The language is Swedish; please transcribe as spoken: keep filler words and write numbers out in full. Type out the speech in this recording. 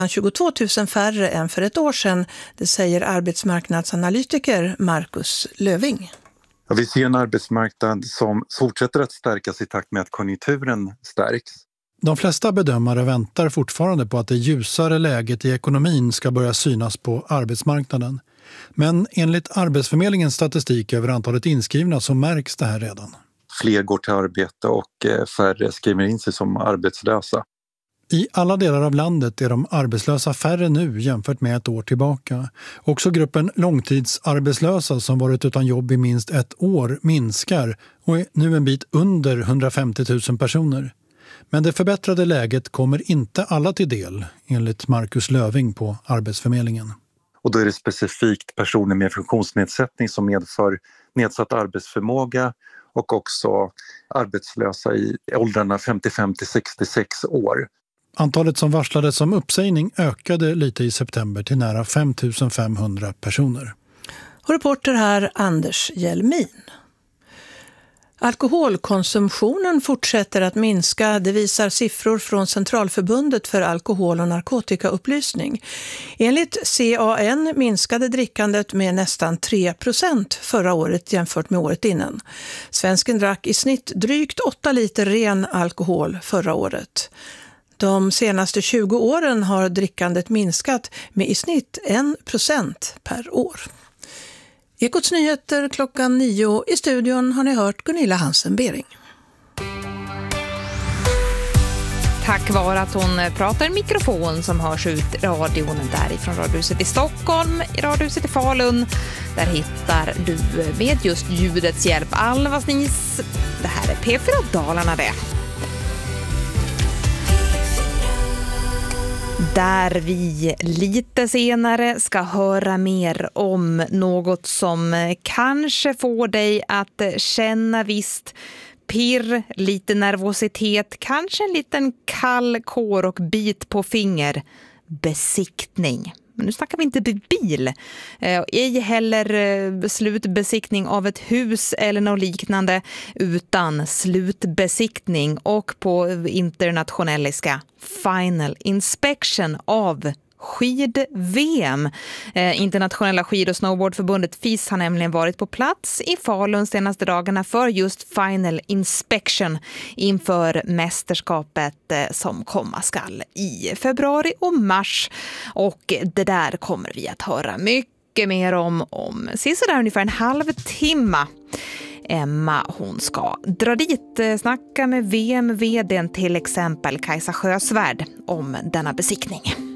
tjugotvå tusen färre än för ett år sedan, det säger arbetsmarknadsanalytiker Marcus Löving. Ja, vi ser en arbetsmarknad som fortsätter att stärkas i takt med att konjunkturen stärks. De flesta bedömare väntar fortfarande på att det ljusare läget i ekonomin ska börja synas på arbetsmarknaden. Men enligt Arbetsförmedlingens statistik över antalet inskrivna så märks det här redan. Fler går till arbete och färre skriver in sig som arbetslösa. I alla delar av landet är de arbetslösa färre nu jämfört med ett år tillbaka. Också gruppen långtidsarbetslösa som varit utan jobb i minst ett år minskar och är nu en bit under hundrafemtio tusen personer. Men det förbättrade läget kommer inte alla till del, enligt Marcus Löving på Arbetsförmedlingen. Och då är det specifikt personer med funktionsnedsättning som medför nedsatt arbetsförmåga och också arbetslösa i åldrarna femtiofem till sextiosex år. Antalet som varslades om uppsägning ökade lite i september till nära fem tusen femhundra personer. Och reporter här Anders Hjelmin. Alkoholkonsumtionen fortsätter att minska, det visar siffror från Centralförbundet för alkohol- och narkotikaupplysning. Enligt C A N minskade drickandet med nästan tre procent förra året jämfört med året innan. Svensken drack i snitt drygt åtta liter ren alkohol förra året. De senaste tjugo åren har drickandet minskat med i snitt en procent per år. Ekots nyheter klockan nio. I studion har ni hört Gunilla Hansen-Bering. Tack vare att hon pratar i en mikrofon som hörs ut radion därifrån Radiohuset i Stockholm, i Radiohuset i Falun. Där hittar du med just ljudets hjälp Alva Snis. Det här är P fyra Dalarna det. Där vi lite senare ska höra mer om något som kanske får dig att känna visst pirr, lite nervositet, kanske en liten kall kår och bit på finger. Besiktning. Men nu snackar vi inte bil. Ej heller slutbesiktning av ett hus eller något liknande, utan slutbesiktning och på internationelliska final inspection av skid-V M. Eh, Internationella skid- och snowboardförbundet F I S har nämligen varit på plats i Falun senaste dagarna för just final inspection inför mästerskapet eh, som komma skall i februari och mars. Och det där kommer vi att höra mycket mer om om sisådär ungefär en halv timma. Emma, hon ska dra dit, snacka med V M-vdn till exempel Kajsa Sjösvärd om denna besiktning.